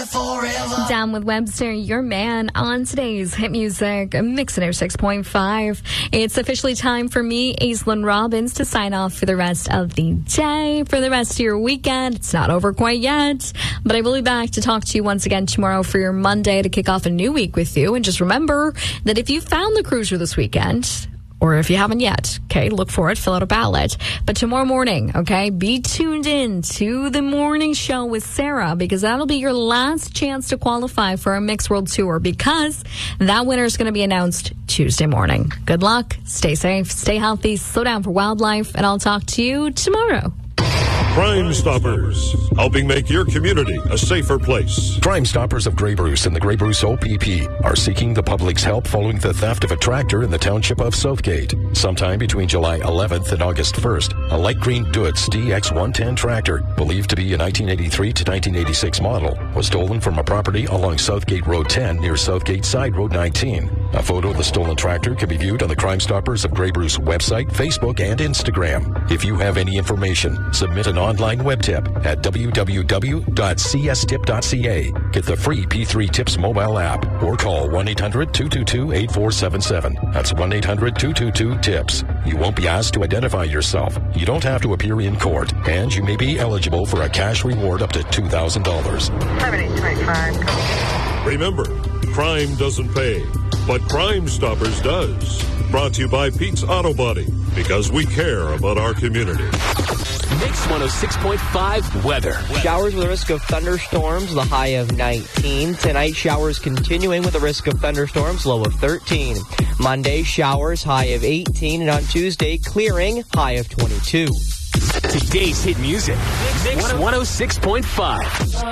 forever. Down with Webster, your man on today's Hit Music Mix 106.5. It's officially time for me, Aislinn Robbins, to sign off for the rest of the day, for the rest of your weekend. It's not over quite yet, but I will be back to talk to you once again tomorrow for your Monday to kick off a new week with you. And just remember that if you found the cruiser this weekend, or if you haven't yet, okay, look for it, fill out a ballot. But tomorrow morning, okay, be tuned in to the morning show with Sarah, because that'll be your last chance to qualify for our Mix World Tour, because that winner is going to be announced Tuesday morning. Good luck, stay safe, stay healthy, slow down for wildlife, and I'll talk to you tomorrow. Crime Stoppers, helping make your community a safer place. Crime Stoppers of Grey Bruce and the Grey Bruce OPP are seeking the public's help following the theft of a tractor in the township of Southgate. Sometime between July 11th and August 1st, a light green Deutz DX110 tractor, believed to be a 1983 to 1986 model, was stolen from a property along Southgate Road 10 near Southgate Side Road 19. A photo of the stolen tractor can be viewed on the Crime Stoppers of Grey Bruce website, Facebook, and Instagram. If you have any information, submit an online web tip at www.cstip.ca. Get the free P3 Tips mobile app or call 1-800-222-8477. That's 1-800-222-TIPS. You won't be asked to identify yourself. You don't have to appear in court, and you may be eligible for a cash reward up to $2,000. 7825. Remember, crime doesn't pay, but Crime Stoppers does. Brought to you by Pete's Auto Body, because we care about our community. Mix 106.5 weather. Showers with a risk of thunderstorms, the high of 19. Tonight, showers continuing with a risk of thunderstorms, low of 13. Monday, showers, high of 18. And on Tuesday, clearing, high of 22. Today's hit music. Mix 106.5.